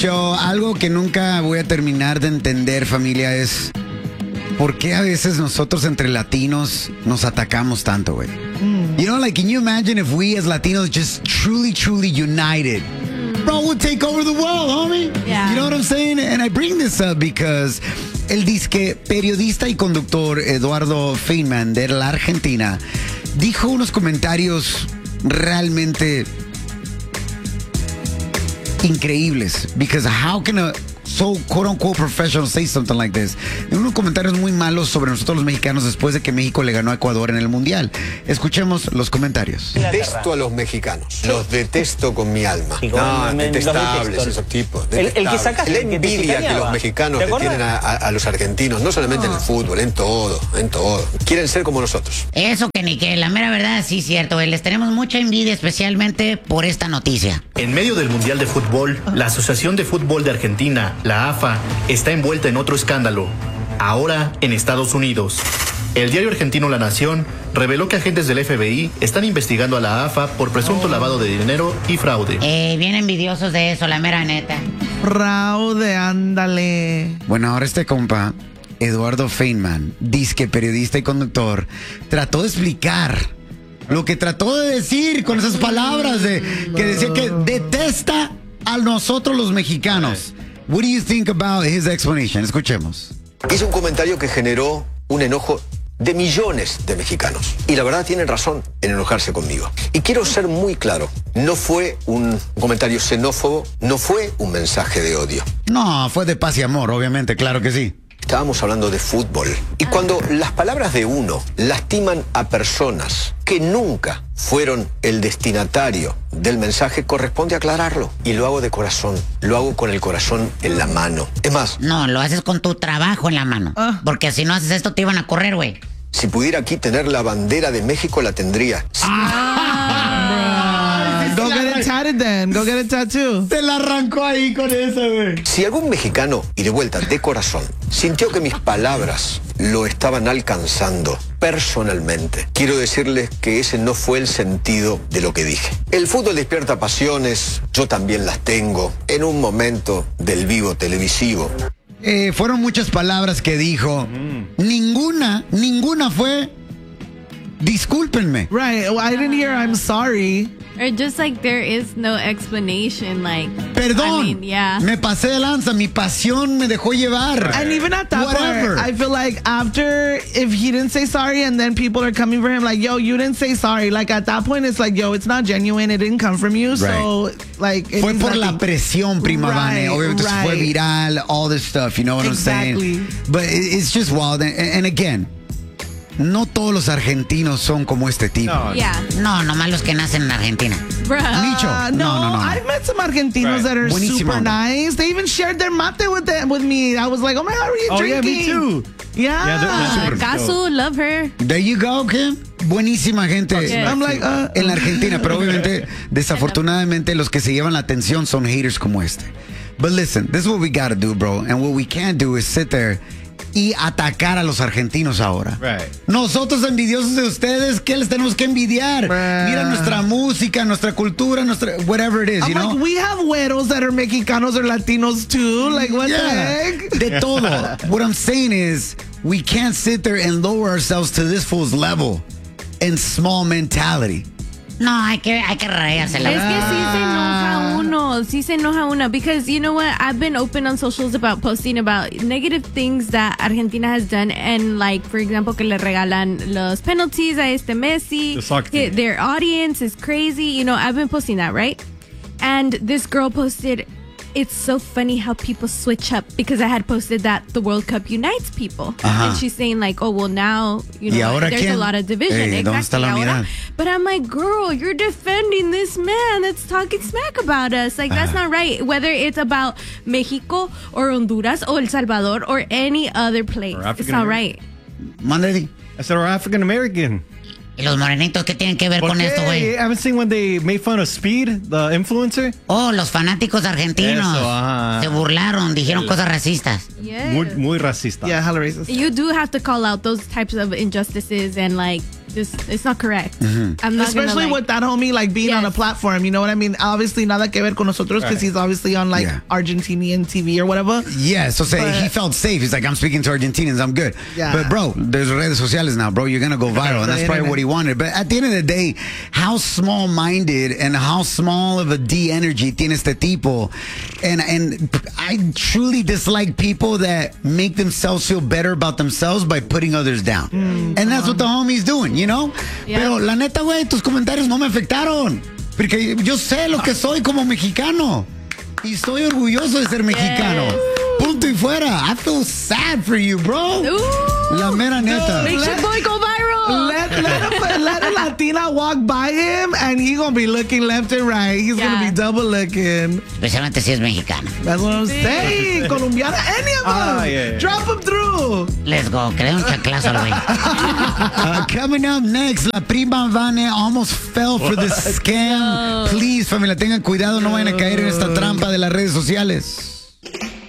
show. Algo que nunca voy a terminar de entender, familia, es por qué a veces nosotros entre latinos nos atacamos tanto, güey. You know, like, can you imagine if we as Latinos just truly united? Bro, we'll take over the world, homie. Yeah. You know what I'm saying? And I bring this up because el disque periodista y conductor Eduardo Feynman de la Argentina dijo unos comentarios realmente increíbles. Because how can a so quote-unquote professional say something like this? En unos comentarios muy malos sobre nosotros los mexicanos después de que México le ganó a Ecuador en el Mundial. Escuchemos los comentarios. Detesto a los mexicanos. Los detesto con mi alma. No, detestables esos tipos. El que sacaste, la el que te envidia que los chicaneaba. mexicanos ¿Te le acuerdas? tienen a los argentinos, no solamente en el fútbol, en todo. Quieren ser como nosotros. Eso que ni que, la mera verdad, sí, cierto, güey. Les tenemos mucha envidia, especialmente por esta noticia. En medio del Mundial de Fútbol, la Asociación de Fútbol de Argentina, la AFA, está envuelta en otro escándalo. Ahora en Estados Unidos. El diario argentino La Nación reveló que agentes del FBI están investigando a la AFA por presunto lavado de dinero y fraude. Bien envidiosos de eso, la mera neta. Fraude, ándale. Bueno, ahora este compa, Eduardo Feynman, disque periodista y conductor, trató de explicar lo que trató de decir con esas palabras que decía que detesta a nosotros los mexicanos. What do you think about his explanation? Escuchemos. Hizo un comentario que generó un enojo de millones de mexicanos. Y la verdad tienen razón en enojarse conmigo. Y quiero ser muy claro, no fue un comentario xenófobo, no fue un mensaje de odio. No, fue de paz y amor, obviamente, claro que sí. Estábamos hablando de fútbol. Y cuando las palabras de uno lastiman a personas que nunca fueron el destinatario del mensaje, corresponde aclararlo. Y lo hago de corazón. Lo hago con el corazón en la mano. Es más, No, lo haces con tu trabajo en la mano. Porque si no haces esto, te iban a correr, güey. si pudiera aquí tener la bandera de México, la tendría. Go get it tatted then. Go get it tattoo. Se la arrancó ahí con esa, güey. Si algún mexicano, y de vuelta, de corazón, sintió que mis palabras lo estaban alcanzando personalmente, quiero decirles que ese no fue el sentido de lo que dije. El fútbol despierta pasiones, yo también las tengo, en un momento del vivo televisivo. Fueron muchas palabras que dijo. Ninguna fue discúlpenme. Right. Well, I didn't hear I'm sorry. Or just like there is no explanation, like Perdón, I mean, yeah. me pasé de lanza, mi pasión me dejó llevar. And even at that Whatever. point, I feel like after, if he didn't say sorry and then people are coming for him like, yo, you didn't say sorry. Like at that point, it's like, yo, it's not genuine. It didn't come from you. So like, it Fue means por la nothing. presión, prima Vane. Obviamente se fue viral, all this stuff, you know what I'm saying? But it's just wild. And again, no todos los argentinos son como este tipo. Yeah. No, nomás los que nacen en Argentina. Bruh. Micho. No, I've met some Argentinos that are Buenísimo. super nice. They even shared their mate with me. I was like, oh my God, are you drinking? Yeah, me too. Yeah. Kazu, love her. There you go, Kim. Buenísima gente. I'm like, En la Argentina, pero obviamente, desafortunadamente, los que se llevan la atención son haters como este. But listen, this is what we gotta do, bro. And what we can't do is sit there y atacar a los argentinos ahora. Right. Nosotros envidiosos de ustedes, ¿qué les tenemos que envidiar? Mira nuestra música, nuestra cultura, nuestra whatever it is, I'm you know? like, we have güeros that are Mexicanos or Latinos too. Like, what the heck? De todo. What I'm saying is, we can't sit there and lower ourselves to this fool's level and small mentality. No, hay que rayársela. Es que sí se enoja uno, because you know what, I've been open on socials about posting about negative things that Argentina has done, and like, for example, que le regalan los penalties a este Messi, The soccer team. their audience is crazy, you know, I've been posting that, right? And this girl posted, it's so funny how people switch up, because I had posted that the World Cup unites people. And she's saying like, oh, well now, you ¿Y know, ahora there's a quién? lot of division. ¿Dónde está la ahora. unidad? But I'm like, girl, you're defending this man that's talking smack about us. Like, that's not right. Whether it's about Mexico or Honduras or El Salvador or any other place. Or It's not right. Mándale. I said, we're African American. ¿Y los morenitos qué tienen que ver con esto, güey? I haven't seen when they made fun of Speed, the influencer. Oh, los fanáticos argentinos. Eso, ajá. Se burlaron, dijeron cosas racistas. Yes. Muy racista. Yeah, hella racist. You do have to call out those types of injustices and like it's not correct. I'm not Especially gonna, with that homie like being on a platform, you know what I mean? Obviously nada que ver con nosotros because he's obviously on like Argentinian TV or whatever. Yeah, so he felt safe. He's like, I'm speaking to Argentinians, I'm good. Yeah. But bro, there's redes sociales now, bro. You're gonna go viral, and that's probably what he wanted. But at the end of the day, how small-minded and how small of a D energy tiene este tipo. And I truly dislike people that make themselves feel better about themselves by putting others down. And that's what the homie's doing, you know? Yeah. Pero la neta, güey, tus comentarios no me afectaron. Porque yo sé lo que soy como mexicano. Y estoy orgulloso de ser mexicano. Punto y fuera. I feel sad for you, bro. Ooh. La mera neta. Make your boy go viral. Let a Latina walk by him and he gonna be looking left and right. He's gonna be double looking. Especialmente si es mexicano. That's what I'm saying. Colombiana, any of them. Yeah. Drop them through. Let's go. Que le dé un chanclazo al güey. Coming up next, la prima Vane almost fell for this scam. Please, familia, tengan cuidado, no vayan a caer en esta trampa de las redes sociales.